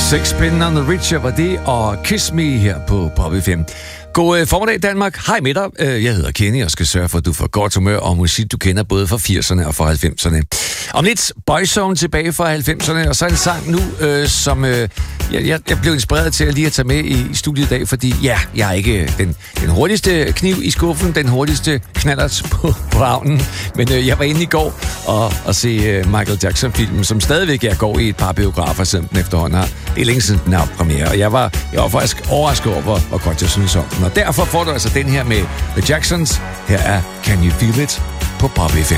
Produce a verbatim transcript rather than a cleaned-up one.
Sixpin on the Richer var det, og Kiss Me her på Pop F M. God formiddag, Danmark. Hej med dig. Jeg hedder Kenny og skal sørge for, at du får godt humør og musik, du kender både fra firserne og fra halvfemserne. Om lidt Boyzone tilbage fra halvfemserne, og så en sang nu, øh, som øh, jeg, jeg blev inspireret til at lige at tage med i, i studiet i dag, fordi ja, jeg er ikke den, den hurtigste kniv i skuffen, den hurtigste knallert på, på havnen, men øh, jeg var inde i går og, og se øh, Michael Jackson-filmen, som stadigvæk jeg går i et par biografer, siden den efterhånden har. Det er længe siden den har premiere, og jeg var, jeg var faktisk overrasket over, hvor, hvor godt jeg synes om den. Og derfor får du altså den her med The Jacksons. Her er Can You Feel It på Pop F M.